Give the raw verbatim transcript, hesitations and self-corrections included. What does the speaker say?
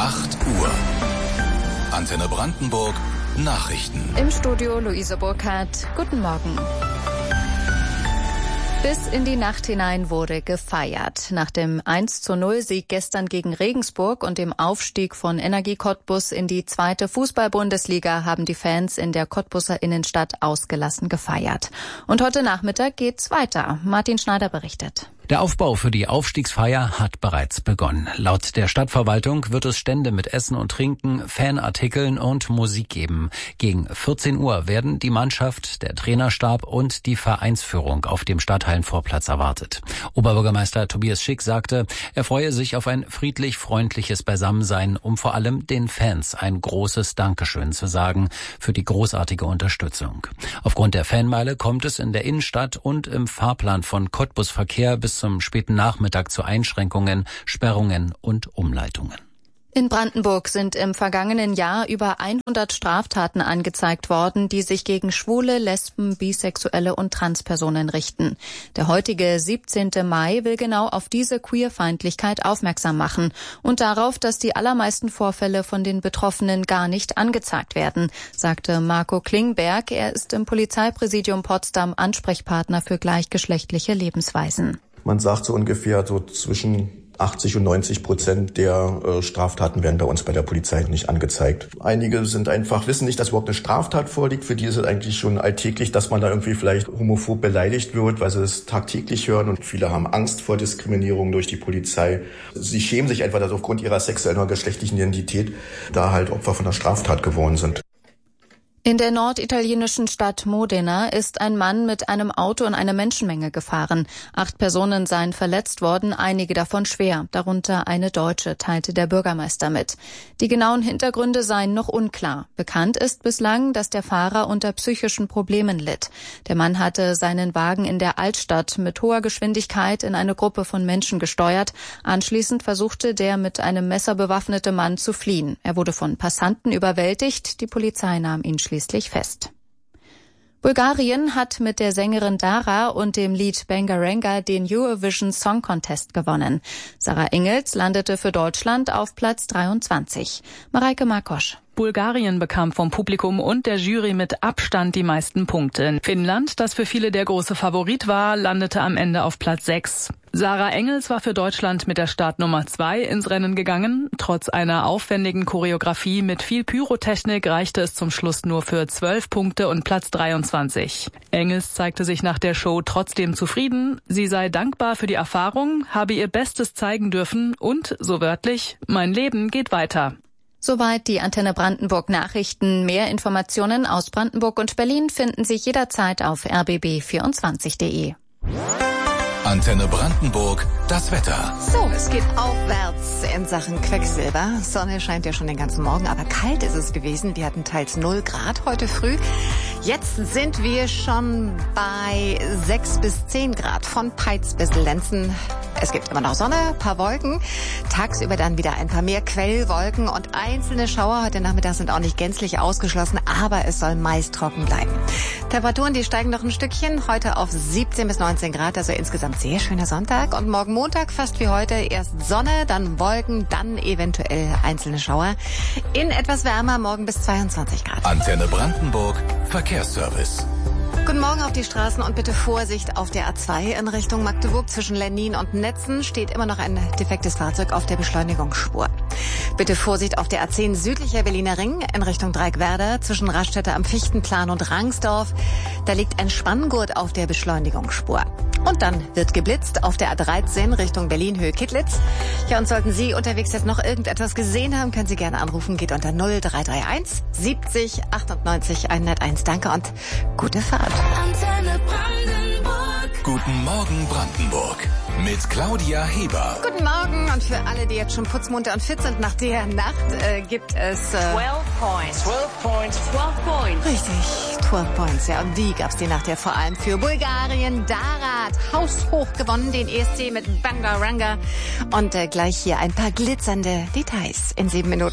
acht Uhr. Antenne Brandenburg Nachrichten. Im Studio Luise Burkhardt. Guten Morgen. Bis in die Nacht hinein wurde gefeiert. Nach dem eins zu null Sieg gestern gegen Regensburg und dem Aufstieg von Energie Cottbus in die zweite Fußball-Bundesliga haben die Fans in der Cottbuser Innenstadt ausgelassen gefeiert. Und heute Nachmittag geht's weiter. Martin Schneider berichtet. Der Aufbau für die Aufstiegsfeier hat bereits begonnen. Laut der Stadtverwaltung wird es Stände mit Essen und Trinken, Fanartikeln und Musik geben. Gegen vierzehn Uhr werden die Mannschaft, der Trainerstab und die Vereinsführung auf dem Stadthallenvorplatz erwartet. Oberbürgermeister Tobias Schick sagte, er freue sich auf ein friedlich-freundliches Beisammensein, um vor allem den Fans ein großes Dankeschön zu sagen für die großartige Unterstützung. Aufgrund der Fanmeile kommt es in der Innenstadt und im Fahrplan von Cottbus Verkehr bis zum späten Nachmittag zu Einschränkungen, Sperrungen und Umleitungen. In Brandenburg sind im vergangenen Jahr über hundert Straftaten angezeigt worden, die sich gegen Schwule, Lesben, Bisexuelle und Transpersonen richten. Der heutige siebzehnte Mai will genau auf diese Queerfeindlichkeit aufmerksam machen und darauf, dass die allermeisten Vorfälle von den Betroffenen gar nicht angezeigt werden, sagte Marco Klingberg. Er ist im Polizeipräsidium Potsdam Ansprechpartner für gleichgeschlechtliche Lebensweisen. Man sagt so ungefähr so zwischen achtzig und neunzig Prozent der äh, Straftaten werden bei uns bei der Polizei nicht angezeigt. Einige sind einfach, wissen nicht, dass überhaupt eine Straftat vorliegt. Für die ist es eigentlich schon alltäglich, dass man da irgendwie vielleicht homophob beleidigt wird, weil sie es tagtäglich hören. Und viele haben Angst vor Diskriminierung durch die Polizei. Sie schämen sich einfach, dass aufgrund ihrer sexuellen oder geschlechtlichen Identität da halt Opfer von einer Straftat geworden sind. In der norditalienischen Stadt Modena ist ein Mann mit einem Auto in eine Menschenmenge gefahren. Acht Personen seien verletzt worden, einige davon schwer, darunter eine Deutsche, teilte der Bürgermeister mit. Die genauen Hintergründe seien noch unklar. Bekannt ist bislang, dass der Fahrer unter psychischen Problemen litt. Der Mann hatte seinen Wagen in der Altstadt mit hoher Geschwindigkeit in eine Gruppe von Menschen gesteuert. Anschließend versuchte der mit einem Messer bewaffnete Mann zu fliehen. Er wurde von Passanten überwältigt. Die Polizei nahm ihn schließlich fest. Bulgarien hat mit der Sängerin Dara und dem Lied Bangaranga den Eurovision Song Contest gewonnen. Sarah Engels landete für Deutschland auf Platz dreiundzwanzig. Mareike Markosch. Bulgarien bekam vom Publikum und der Jury mit Abstand die meisten Punkte. Finnland, das für viele der große Favorit war, landete am Ende auf Platz sechs. Sarah Engels war für Deutschland mit der Startnummer zwei ins Rennen gegangen. Trotz einer aufwendigen Choreografie mit viel Pyrotechnik reichte es zum Schluss nur für zwölf Punkte und Platz dreiundzwanzig. Engels zeigte sich nach der Show trotzdem zufrieden. Sie sei dankbar für die Erfahrung, habe ihr Bestes zeigen dürfen und, so wörtlich, mein Leben geht weiter. Soweit die Antenne Brandenburg Nachrichten. Mehr Informationen aus Brandenburg und Berlin finden Sie jederzeit auf r b b vierundzwanzig punkt de. Antenne Brandenburg, das Wetter. So, es geht aufwärts in Sachen Quecksilber. Sonne scheint ja schon den ganzen Morgen, aber kalt ist es gewesen. Wir hatten teils null Grad heute früh. Jetzt sind wir schon bei sechs bis zehn Grad von Peitz bis Lenzen. Es gibt immer noch Sonne, ein paar Wolken. Tagsüber dann wieder ein paar mehr Quellwolken und einzelne Schauer. Heute Nachmittag sind auch nicht gänzlich ausgeschlossen, aber es soll meist trocken bleiben. Temperaturen, die steigen noch ein Stückchen. Heute auf siebzehn bis neunzehn Grad, also insgesamt sehr schöner Sonntag. Und morgen Montag fast wie heute erst Sonne, dann Wolken, dann eventuell einzelne Schauer. In etwas wärmer, morgen bis zweiundzwanzig Grad. Antenne Brandenburg, Verkehrsservice. Guten Morgen auf die Straßen und bitte Vorsicht auf der A zwei in Richtung Magdeburg. Zwischen Lennin und Netzen steht immer noch ein defektes Fahrzeug auf der Beschleunigungsspur. Bitte Vorsicht auf der A zehn südlicher Berliner Ring in Richtung Dreieckwerder zwischen Raststätte am Fichtenplan und Rangsdorf. Da liegt ein Spanngurt auf der Beschleunigungsspur. Und dann wird geblitzt auf der A dreizehn Richtung Berlin-Höhe-Kittlitz. Ja, und sollten Sie unterwegs jetzt noch irgendetwas gesehen haben, können Sie gerne anrufen. Geht unter null drei drei eins siebzig achtundneunzig hunderteins. Danke und gute Fahrt. Antenne Brandenburg. Guten Morgen Brandenburg. Mit Claudia Heber. Guten Morgen und für alle, die jetzt schon putzmunter und fit sind nach der Nacht, äh, gibt es... Äh, zwölf Points. zwölf Points. zwölf Points. Richtig, zwölf Points. Ja, und die gab's die Nacht ja vor allem für Bulgarien. Dara hat haushoch gewonnen, den E S C mit Bangaranga. Und äh, gleich hier ein paar glitzernde Details in sieben Minuten.